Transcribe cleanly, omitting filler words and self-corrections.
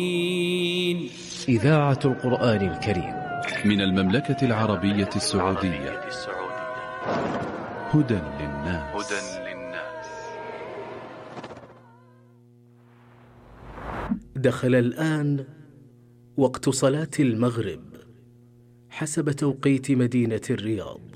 إذاعة القرآن الكريم من المملكة العربية السعودية. هدى للناس. دخل الآن وقت صلاة المغرب حسب توقيت مدينة الرياض.